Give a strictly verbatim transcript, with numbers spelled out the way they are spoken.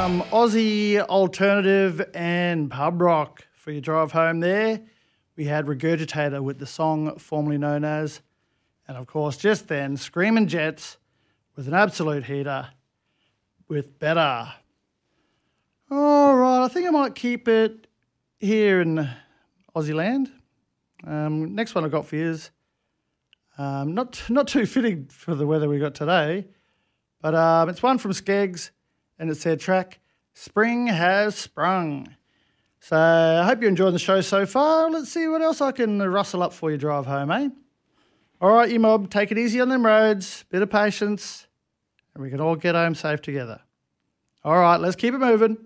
Some Aussie alternative and pub rock for your drive home there. We had Regurgitator with the song formerly known as, and of course just then Screaming Jets with an absolute heater with Better. All right, I think I might keep it here in Aussie land. Um, next one I've got for you is um, not, not too fitting for the weather we got today, but um, it's one from Skeggs. And it's their track, Spring Has Sprung. So I hope you're enjoying the show so far. Let's see what else I can rustle up for your drive home, eh? All right, you mob, take it easy on them roads, bit of patience, and we can all get home safe together. All right, let's keep it moving.